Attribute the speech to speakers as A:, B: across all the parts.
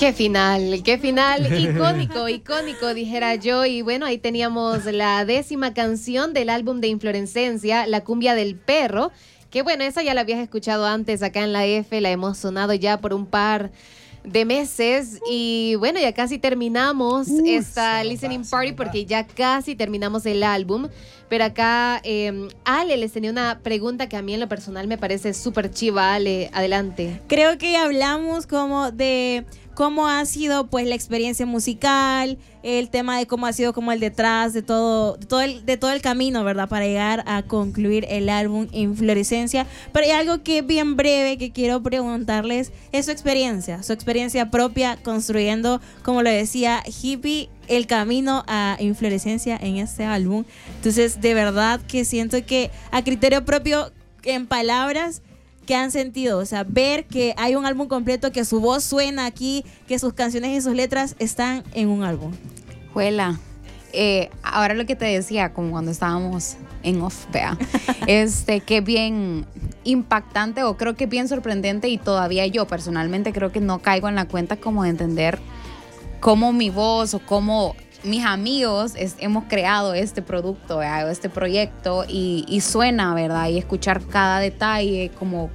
A: Qué final, icónico, dijera yo. Y bueno, ahí teníamos la 10ª canción del álbum de Inflorescencia, La Cumbia del Perro, que bueno, esa ya la habías escuchado antes acá en la F, la hemos sonado ya por un par de meses y bueno, ya casi terminamos esta listening party porque ya casi terminamos el álbum, pero acá Ale les tenía una pregunta que a mí en lo personal me parece súper chiva. Ale, adelante.
B: Creo que hablamos como de cómo ha sido pues la experiencia musical, el tema de cómo ha sido como el detrás de todo el camino, ¿verdad? Para llegar a concluir el álbum Inflorescencia. Pero hay algo que es bien breve que quiero preguntarles, es su experiencia propia construyendo, como lo decía Hippie, el camino a Inflorescencia en este álbum. Entonces, de verdad que siento que a criterio propio, en palabras, que han sentido, o sea, ver que hay un álbum completo, que su voz suena aquí, que sus canciones y sus letras están en un álbum.
C: Juela, ahora lo que te decía, como cuando estábamos en off, vea, que bien impactante, o creo que bien sorprendente, y todavía yo personalmente creo que no caigo en la cuenta como de entender cómo mi voz o cómo mis amigos hemos creado este producto, ¿verdad? Este proyecto, y suena, ¿verdad? Y escuchar cada detalle, como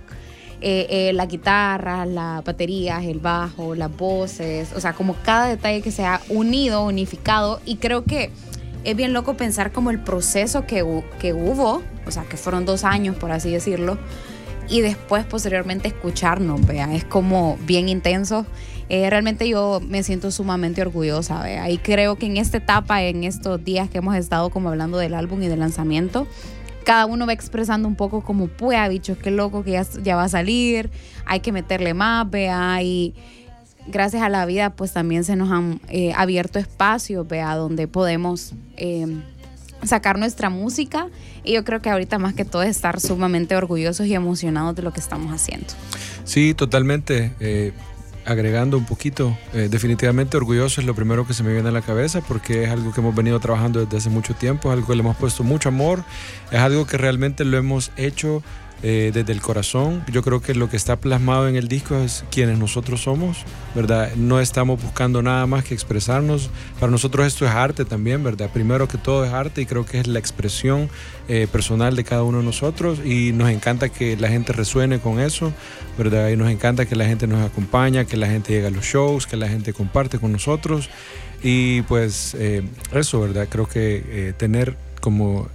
C: la guitarra, las baterías, el bajo, las voces, o sea, como cada detalle que se ha unido, unificado. Y creo que es bien loco pensar como el proceso que hubo, o sea, que fueron 2 años, por así decirlo, y después posteriormente escucharnos, ¿vea? Es como bien intenso. Realmente yo me siento sumamente orgullosa, ¿vea? Y creo que en esta etapa, en estos días que hemos estado como hablando del álbum y del lanzamiento, cada uno va expresando un poco como, pues, bichos, qué loco que ya va a salir, hay que meterle más, ¿vea? Y gracias a la vida, pues también se nos han abierto espacios, ¿vea? Donde podemos sacar nuestra música, y yo creo que ahorita más que todo es estar sumamente orgullosos y emocionados de lo que estamos haciendo.
D: Sí, totalmente. Agregando un poquito, definitivamente orgulloso es lo primero que se me viene a la cabeza, porque es algo que hemos venido trabajando desde hace mucho tiempo, es algo que le hemos puesto mucho amor, es algo que realmente lo hemos hecho desde el corazón. Yo creo que lo que está plasmado en el disco es quienes nosotros somos, ¿verdad? No estamos buscando nada más que expresarnos. Para nosotros esto es arte también, ¿verdad? Primero que todo es arte, y creo que es la expresión personal de cada uno de nosotros, y nos encanta que la gente resuene con eso, ¿verdad? Y nos encanta que la gente nos acompaña, que la gente llega a los shows, que la gente comparte con nosotros, y pues eso, ¿verdad? Creo que tener como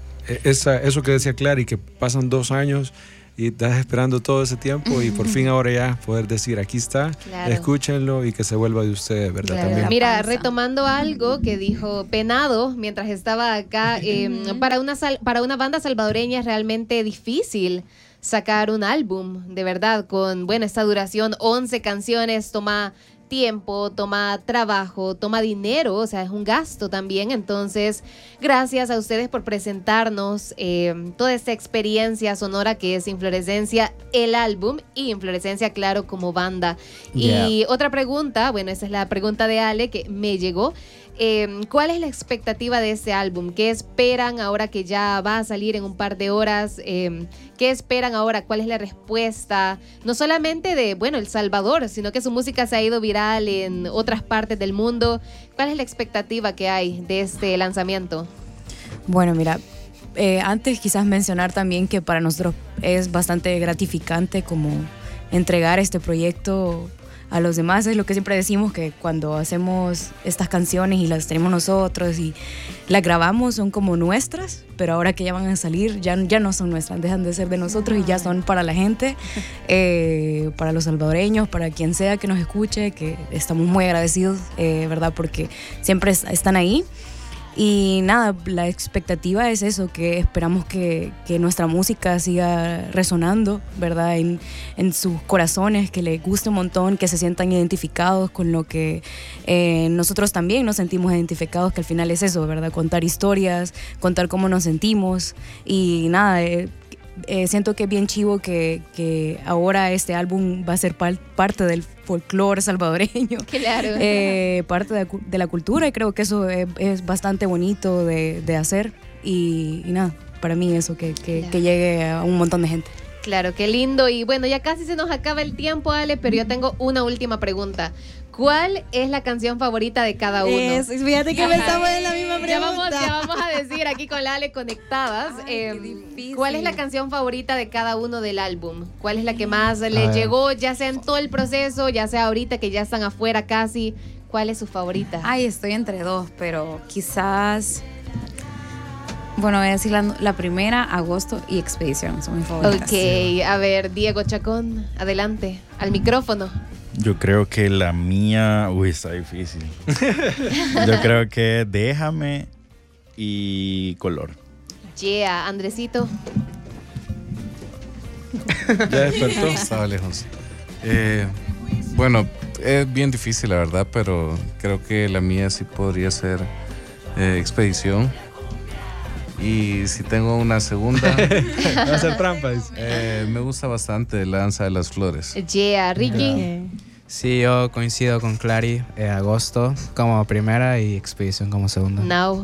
D: eso que decía Clary, que pasan 2 años y estás esperando todo ese tiempo, y por fin ahora ya poder decir, aquí está, claro, escúchenlo y que se vuelva de ustedes, ¿verdad? Claro. También.
A: Mira, retomando algo que dijo Penado mientras estaba acá, para una banda salvadoreña es realmente difícil sacar un álbum, de verdad, con, bueno, esta duración, 11 canciones, toma tiempo, toma trabajo, toma dinero, o sea, es un gasto también. Entonces, gracias a ustedes por presentarnos toda esta experiencia sonora que es Inflorescencia, el álbum, y Inflorescencia, claro, como banda. Yeah. Y otra pregunta, bueno, esa es la pregunta de Ale que me llegó. ¿Cuál es la expectativa de este álbum? ¿Qué esperan ahora que ya va a salir en un par de horas? ¿Qué esperan ahora? ¿Cuál es la respuesta? No solamente de, bueno, El Salvador, sino que su música se ha ido viral en otras partes del mundo. ¿Cuál es la expectativa que hay de este lanzamiento?
C: Bueno, mira, antes quizás mencionar también que para nosotros es bastante gratificante como entregar este proyecto a los demás. Es lo que siempre decimos, que cuando hacemos estas canciones y las tenemos nosotros y las grabamos, son como nuestras, pero ahora que ya van a salir ya no son nuestras, dejan de ser de nosotros y ya son para la gente, para los salvadoreños, para quien sea que nos escuche, que estamos muy agradecidos, ¿verdad? Porque siempre están ahí. Y nada, la expectativa es eso, que esperamos que nuestra música siga resonando, ¿verdad? En sus corazones, que les guste un montón, que se sientan identificados con lo que nosotros también nos sentimos identificados, que al final es eso, ¿verdad? Contar historias, contar cómo nos sentimos, y nada, siento que es bien chivo que ahora este álbum va a ser parte del folclore salvadoreño,
A: claro.
C: Parte de la cultura, y creo que eso es bastante bonito de hacer, y nada, para mí eso, que llegue a un montón de gente.
A: Claro, qué lindo. Y bueno, ya casi se nos acaba el tiempo, Ale, pero yo tengo una última pregunta. ¿Cuál es la canción favorita de cada uno?
B: Fíjate que estamos en la misma pregunta.
A: Ya vamos a decir aquí con la Ale conectadas. ¿Cuál es la canción favorita de cada uno del álbum? ¿Cuál es la que más les llegó, ya sea en todo el proceso, ya sea ahorita que ya están afuera casi? ¿Cuál es su favorita?
C: Ay, estoy entre dos, pero quizás... Bueno, voy a decir la primera, Agosto y Expedición, son mis favoritas.
A: Ok, a ver, Diego Chacón, adelante, al micrófono.
E: Yo creo que la mía... Uy, está difícil. Yo creo que Déjame y Color.
A: Yeah, Andresito.
D: Ya despertó.
F: Estaba lejos. Bueno, es bien difícil la verdad, pero creo que la mía sí podría ser Expedición. Y si tengo una segunda,
D: Va a hacer trampas.
F: me gusta bastante La Danza de las Flores.
A: Yeah, Ricky.
G: Sí, yo coincido con Clary, Agosto como primera y Expedición como segunda.
A: Now.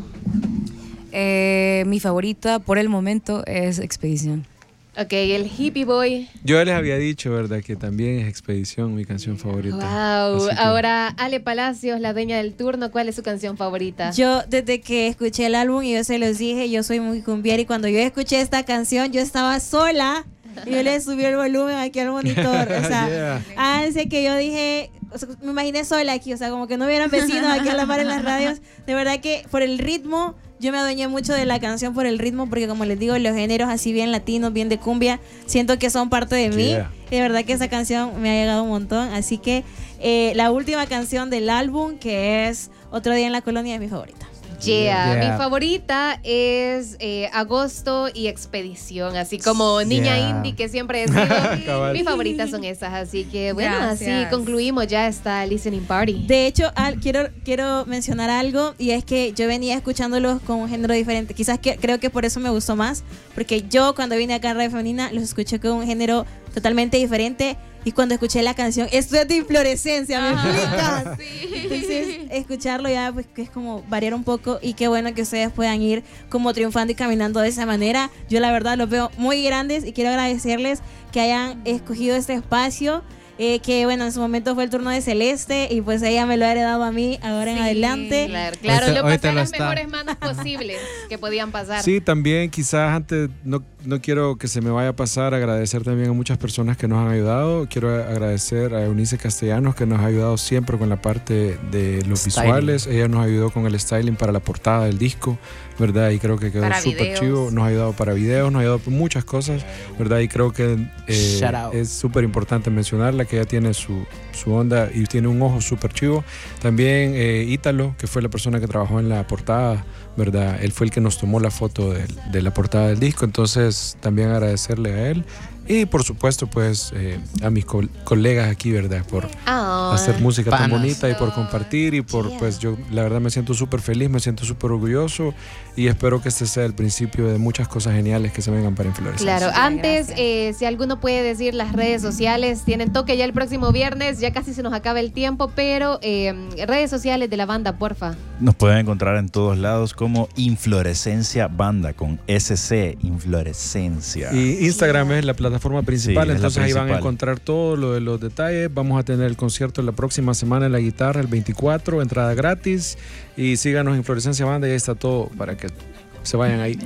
C: Mi favorita por el momento es Expedición.
A: Ok, el Hippie Boy.
D: Yo les había dicho, ¿verdad? Que también es Expedición, mi canción favorita.
A: Wow.
D: Así que-
A: Ahora, Ale Palacios, la dueña del turno, ¿cuál es su canción favorita?
B: Yo, desde que escuché el álbum, y yo se los dije, yo soy muy cumbiera, y cuando yo escuché esta canción, yo estaba sola, y yo le subí el volumen aquí al monitor, o sea,
D: Yeah.
B: háganse que yo dije, o sea, me imaginé sola aquí, o sea, como que no hubieran vecinos aquí a la par en las radios, de verdad que por el ritmo, yo me adueñé mucho de la canción por el ritmo, porque como les digo, los géneros así bien latinos, bien de cumbia, siento que son parte de mí,
D: Yeah.
B: y de verdad que esa canción me ha llegado un montón, así que la última canción del álbum, que es Otro Día en la Colonia, es mi favorita.
A: Yeah.
G: Yeah.
A: Mi favorita es Agosto y Expedición, así como niña
G: Yeah.
A: indie que siempre he sido.
D: Cabal.
A: Mis favoritas son esas, así que bueno, así
C: Gracias.
A: concluimos ya esta listening party.
B: De hecho, quiero mencionar algo, y es que yo venía escuchándolos con un género diferente. Quizás creo que por eso me gustó más, porque yo cuando vine acá a Radio Femenina los escuché con un género totalmente diferente, y cuando escuché la canción, esto es de Inflorescencia, ¿me explicas? Entonces, escucharlo ya pues que es como variar un poco, y qué bueno que ustedes puedan ir como triunfando y caminando de esa manera. Yo la verdad los veo muy grandes y quiero agradecerles que hayan escogido este espacio. Que bueno, en su momento fue el turno de Celeste, y pues ella me lo ha heredado a mí ahora en adelante.
A: Claro,
G: Ahorita-
A: lo pasé
G: ahorita
A: en
G: lo
A: las
G: está.
A: mejores manos posibles que podían pasar.
D: Sí, también quizás antes, no quiero que se me vaya a pasar, agradecer también a muchas personas que nos han ayudado. Quiero agradecer a Eunice Castellanos, que nos ha ayudado siempre con la parte de los
G: Styling.
D: visuales. Ella nos ayudó con el styling para la portada del disco, ¿verdad? Y creo que quedó
C: Para
D: súper
C: videos.
D: chivo. Nos ha ayudado para videos, nos ha ayudado por muchas cosas, ¿verdad? Y creo que
G: Shout out.
D: es súper importante mencionarla, que ella tiene su onda y tiene un ojo súper chivo. También Ítalo, que fue la persona que trabajó en la portada, ¿verdad? Él fue el que nos tomó la foto de la portada del disco, entonces también agradecerle a él. Y por supuesto, pues a mis colegas aquí, ¿verdad? Por hacer música tan
G: Panas.
D: bonita y por compartir y por, pues yo la verdad me siento súper feliz, me siento súper orgulloso y espero que este sea el principio de muchas cosas geniales que se vengan para Inflorescencia.
A: Claro,
C: Sí,
A: antes,
C: gracias.
A: si alguno puede decir las redes sociales, tienen toque ya el próximo viernes, ya casi se nos acaba el tiempo, pero redes sociales de la banda, porfa.
E: Nos pueden encontrar en todos lados como Inflorescencia Banda, con SC, Inflorescencia.
D: Y Instagram es la plataforma principal,
E: Sí, es la
D: entonces ahí van a
E: principal.
D: encontrar todo lo de los detalles. Vamos a tener el concierto la próxima semana en La Guitarra, el 24, entrada gratis. Y síganos en Inflorescencia Banda y ahí está todo para que se vayan ahí.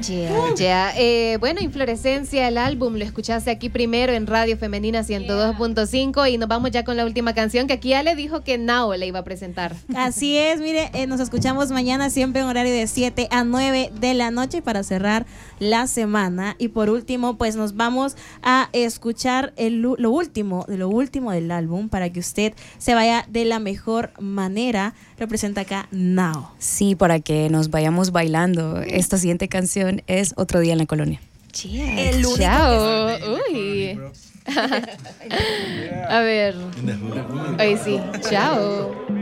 A: Bueno, Inflorescencia, el álbum, lo escuchaste aquí primero en Radio Femenina 102.5 y nos vamos ya con la última canción que aquí ya le dijo que Nao le iba a presentar.
B: Así es, mire, nos escuchamos mañana siempre en horario de 7 a 9 de la noche para cerrar la semana. Y por último, pues nos vamos a escuchar lo último del álbum para que usted se vaya de la mejor manera. Representa acá Now.
C: Sí, para que nos vayamos bailando. Esta siguiente canción es Otro Día en la Colonia.
B: El único
A: Chao. Uy. A ver. Hoy sí. Chao.